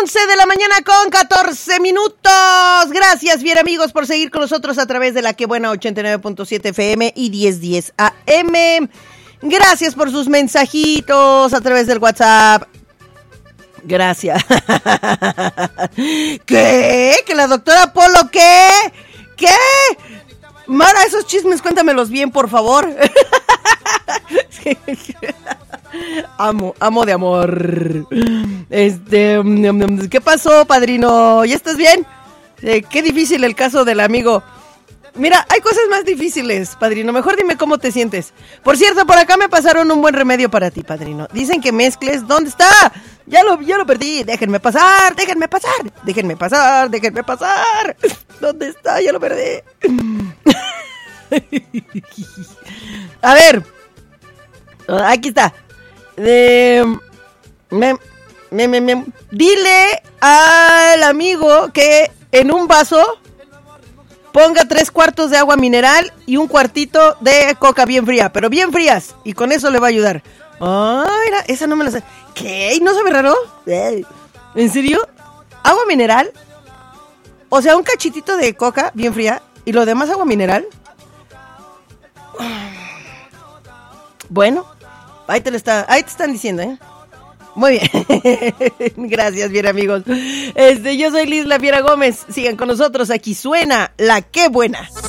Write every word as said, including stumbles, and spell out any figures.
once de la mañana con catorce minutos. Gracias, bien amigos, por seguir con nosotros a través de la Que Buena ochenta y nueve punto siete F M y diez diez A M. Gracias por sus mensajitos a través del WhatsApp. Gracias. ¿Qué? ¿Que la doctora Polo qué? ¿Qué? Mara, esos chismes cuéntamelos bien, por favor. Amo, amo de amor. Este, ¿qué pasó, padrino? ¿Ya estás bien? Eh, qué difícil el caso del amigo. Mira, hay cosas más difíciles, padrino. Mejor dime cómo te sientes. Por cierto, por acá me pasaron un buen remedio para ti, padrino. Dicen que mezcles. ¿Dónde está? Ya lo, ya lo perdí. Déjenme pasar, déjenme pasar. Déjenme pasar, déjenme pasar. ¿Dónde está? Ya lo perdí. A ver. Aquí está. Eh, me, me, me, me, dile al amigo que en un vaso ponga tres cuartos de agua mineral y un cuartito de coca bien fría, pero bien frías, y con eso le va a ayudar. Ay, mira, esa no me la sé. ¿Qué? ¿No sabe raro? ¿En serio? ¿Agua mineral? O sea, un cachitito de coca bien fría y lo demás agua mineral. Bueno, ahí te lo está, ahí te están diciendo, ¿eh? Muy bien. Gracias, bien amigos. Este, yo soy Liz La Fiera Gómez. Sigan con nosotros, aquí suena La Que Buena.